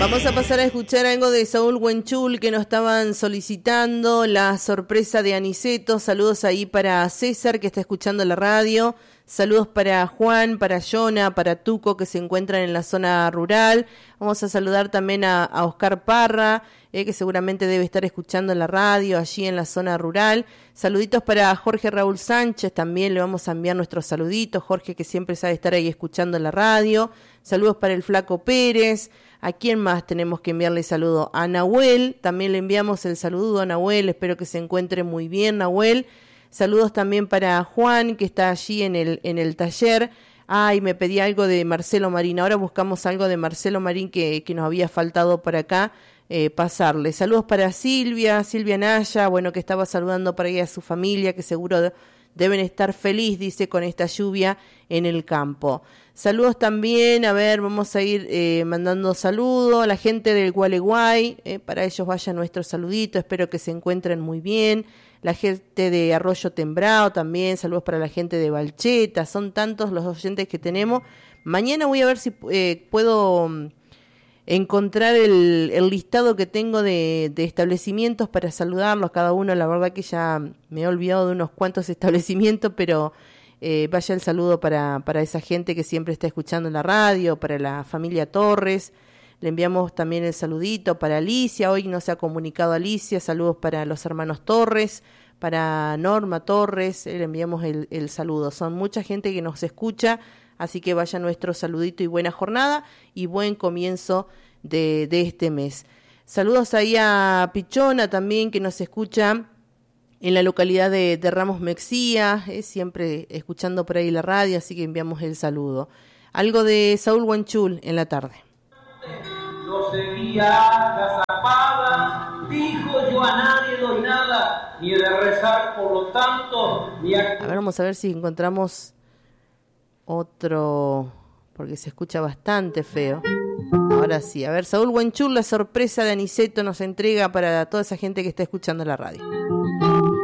Vamos a pasar a escuchar algo de Saúl Huenchul que nos estaban solicitando, la sorpresa de Aniceto. Saludos ahí para César que está escuchando la radio. Saludos para Juan, para Yona, para Tuco que se encuentran en la zona rural. Vamos a saludar también a Oscar Parra, que seguramente debe estar escuchando la radio allí en la zona rural. Saluditos para Jorge Raúl Sánchez, también le vamos a enviar nuestros saluditos. Jorge que siempre sabe estar ahí escuchando la radio. Saludos para el Flaco Pérez. ¿A quién más tenemos que enviarle saludo? A Nahuel, también le enviamos el saludo a Nahuel, espero que se encuentre muy bien Nahuel. Saludos también para Juan, que está allí en el taller. Ay, me pedí algo de Marcelo Marín, ahora buscamos algo de Marcelo Marín que nos había faltado por acá pasarle. Saludos para Silvia Naya, bueno, que estaba saludando por ahí a su familia, que seguro deben estar feliz, dice, con esta lluvia en el campo. Saludos también, a ver, vamos a ir mandando saludos a la gente del Gualeguay, para ellos vaya nuestro saludito, espero que se encuentren muy bien. La gente de Arroyo Tembrado también, saludos para la gente de Balcheta, son tantos los oyentes que tenemos. Mañana voy a ver si puedo encontrar el listado que tengo de establecimientos para saludarlos a cada uno. La verdad que ya me he olvidado de unos cuantos establecimientos, pero vaya el saludo para esa gente que siempre está escuchando la radio, para la familia Torres. Le enviamos también el saludito para Alicia, hoy no se ha comunicado Alicia, saludos para los hermanos Torres, para Norma Torres, le enviamos el saludo. Son mucha gente que nos escucha, así que vaya nuestro saludito y buena jornada y buen comienzo de este mes. Saludos ahí a Pichona también que nos escucha en la localidad de Ramos Mexía, siempre escuchando por ahí la radio, así que enviamos el saludo. Algo de Saúl Huenchul en la tarde. No seguía agazapada, dijo yo a nadie doy nada, ni he de rezar por lo tanto, ni a... A ver, vamos a ver si encontramos otro, porque se escucha bastante feo. Ahora sí, a ver, Saúl Huenchul, la sorpresa de Aniceto nos entrega para toda esa gente que está escuchando la radio.